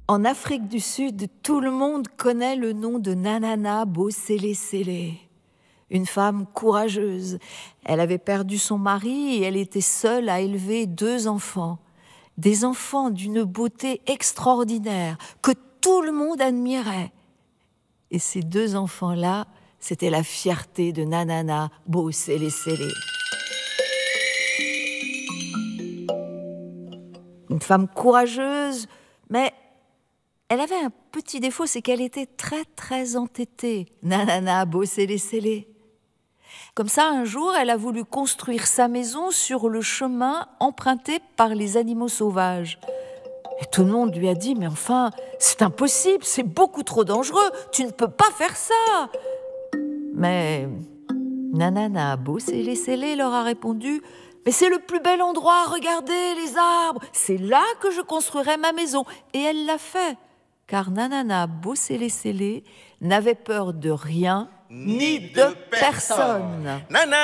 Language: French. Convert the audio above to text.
En Afrique du Sud, tout le monde connaît le nom de Nanana Bosele-Sele. Une femme courageuse. Elle avait perdu son mari et elle était seule à élever 2 enfants. Des enfants d'une beauté extraordinaire que tout le monde admirait. Et ces 2 enfants-là, c'était la fierté de Nanana Bosele-Sele. Une femme courageuse, mais elle avait un petit défaut, c'est qu'elle était très très entêtée, Nanana Bosele-Sele. Comme ça, un jour, elle a voulu construire sa maison sur le chemin emprunté par les animaux sauvages. Et tout le monde lui a dit « Mais enfin, c'est impossible, c'est beaucoup trop dangereux, tu ne peux pas faire ça !» Mais Nanana Bosele-Sele leur a répondu « Mais c'est le plus bel endroit, regardez les arbres, c'est là que je construirai ma maison. » Et elle l'a fait, car Nanana Bosele-Sele n'avait peur de rien ni de personne.